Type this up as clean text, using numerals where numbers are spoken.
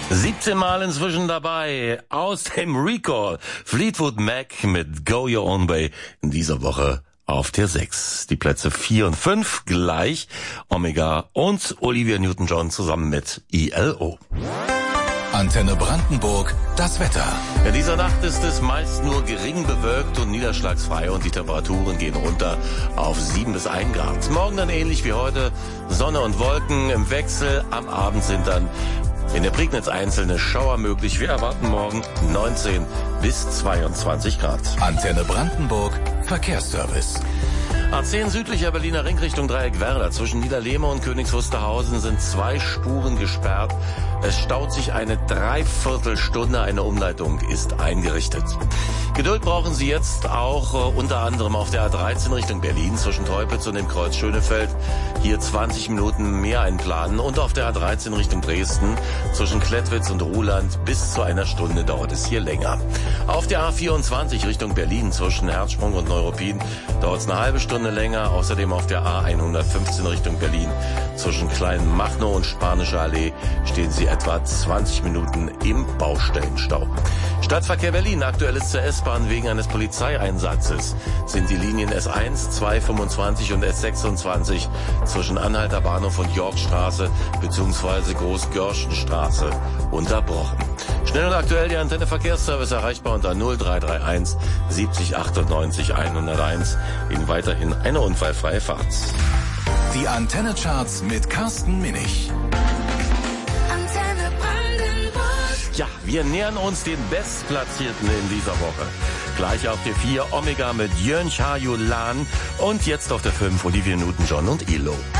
17 Mal inzwischen dabei aus dem Recall. Fleetwood Mac mit Go Your Own Way in dieser Woche auf der 6. Die Plätze 4 und 5 gleich. Omega und Olivia Newton-John zusammen mit ILO. Antenne Brandenburg, das Wetter. In dieser Nacht ist es meist nur gering bewölkt und niederschlagsfrei und die Temperaturen gehen runter auf 7 bis 1 Grad. Morgen dann ähnlich wie heute, Sonne und Wolken im Wechsel. Am Abend sind dann in der Prignitz einzelne Schauer möglich. Wir erwarten morgen 19 bis 22 Grad. Antenne Brandenburg, Verkehrsservice. A10 südlicher Berliner Ring Richtung Dreieck Werder. Zwischen Niederlehme und Königs Wusterhausen sind 2 Spuren gesperrt. Es staut sich eine Dreiviertelstunde. Eine Umleitung ist eingerichtet. Geduld brauchen Sie jetzt auch unter anderem auf der A13 Richtung Berlin zwischen Teupitz und dem Kreuz Schönefeld. Hier 20 Minuten mehr einplanen. Und auf der A13 Richtung Dresden zwischen Klettwitz und Ruhland bis zu einer Stunde dauert es hier länger. Auf der A24 Richtung Berlin zwischen Herzsprung und Neuruppin dauert es eine halbe Stunde länger. Außerdem auf der A115 Richtung Berlin zwischen Kleinmachnow und Spanische Allee stehen Sie etwa 20 Minuten im Baustellenstau. Stadtverkehr Berlin. Aktuell ist zur S-Bahn wegen eines Polizeieinsatzes sind die Linien S1, 225 und S26 zwischen Anhalter Bahnhof und Yorkstraße bzw. Großgörschenstraße unterbrochen. Schnell und aktuell die Antenne Verkehrsservice erreichbar unter 0331 70 98 101. Ihnen weiterhin eine unfallfreie Fahrt. Die Antenne Charts mit Carsten Minich. Antenne Brandenburg. Ja, wir nähern uns den Bestplatzierten in dieser Woche. Gleich auf der 4 Omega mit Jön Cha Yulan und jetzt auf der 5 Olivia Newton-John und ILO.